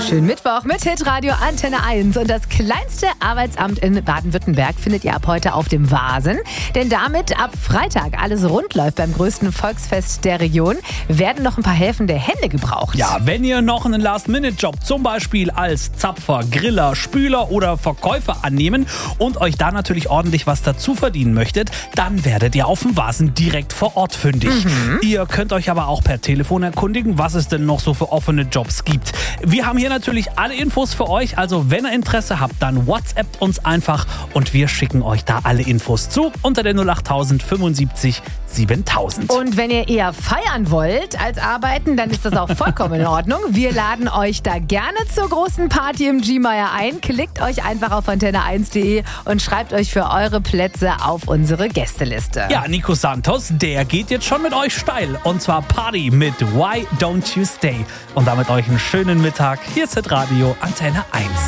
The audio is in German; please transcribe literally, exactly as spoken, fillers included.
Schönen Mittwoch mit Hitradio Antenne eins. Und das kleinste Arbeitsamt in Baden-Württemberg findet ihr ab heute auf dem Vasen. Denn damit ab Freitag alles rund läuft beim größten Volksfest der Region, werden noch ein paar helfende Hände gebraucht. Ja, wenn ihr noch einen Last-Minute-Job zum Beispiel als Zapfer, Griller, Spüler oder Verkäufer annehmen und euch da natürlich ordentlich was dazu verdienen möchtet, dann werdet ihr auf dem Vasen direkt vor Ort fündig. Mhm. Ihr könnt euch aber auch per Telefon erkundigen, was es denn noch so für offene Jobs gibt. Wir haben hier natürlich alle Infos für euch, also wenn ihr Interesse habt, dann WhatsAppt uns einfach und wir schicken euch da alle Infos zu unter der null acht null null fünfundsiebzig siebentausend. Und wenn ihr eher feiern wollt als arbeiten, dann ist das auch vollkommen in Ordnung. Wir laden euch da gerne zur großen Party im G-Meier ein. Klickt euch einfach auf antenne eins punkt de und schreibt euch für eure Plätze auf unsere Gästeliste. Ja, Nico Santos, der geht jetzt schon mit euch steil. Und zwar Party mit Why Don't You Stay. Und damit euch einen schönen Mittag. Hier ist Hitradio Antenne eins.